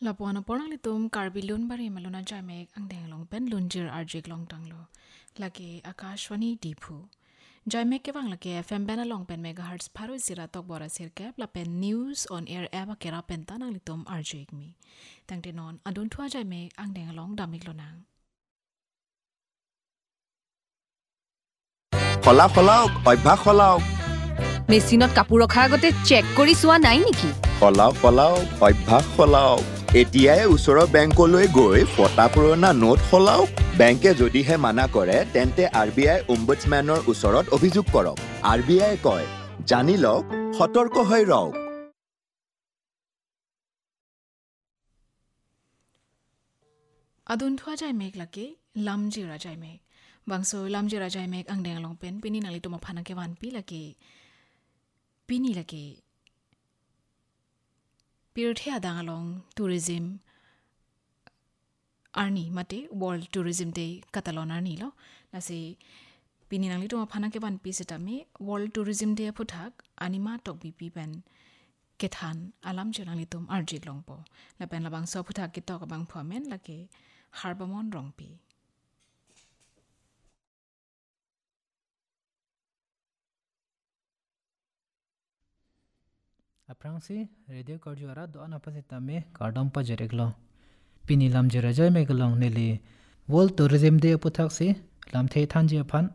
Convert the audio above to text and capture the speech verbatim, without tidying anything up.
Lapuan na porang litum karbilun bari maluna jamek ang denglong pen lunjir arjik long tanglo. Lagi Akashwani Dipu. Jamek ke bang lagi F M bena long pen megahertz paru zira tok bora sirkep la pen news on air eba kera pen tanang litum arjik mi. Tang denon adun tua jamek ang denglong damik lonang. খলা খলাওক অভ্যাস খলাওক মেচিনত কাপোৰ ৰখাৰ আগতে check কৰি চোৱা নাই নেকি খলাওক খলাওক অভ্যাস খলাওক এতিয়াই ওচৰৰ বেংকলৈ গৈ ফটা পুৰণা নোট খলাওক বেংকে যদিহে মানা কৰে তেন্তে আৰ বি আই ওম্বুডছমেনৰ ওচৰত অভিযোগ কৰক আৰ বি আই কয় জানি লওক সতৰ্ক হৈ ৰওক Adun tua jamek lagi lamjira jamek. Bangso lamjira jamek ang denglong pen pini nalito mapana ke wan pi lagi. Pini lagi. Piruthe adang along tourism arni mate World Tourism Day Catalan arni lo. Nasi pini nalito mapana ke wan pi setame World Tourism Day puthak anima tok bipi pen kethan alam jira nalitum arjik long po. Lapen labang so puthak kitok abang phamen lagi harbamon rongpi. Aprangsi radio karjuara doan apa sih tame kardam pa jereklo pini lam jera jai me galong neli World Tourism Day puthak si lam thei than je phan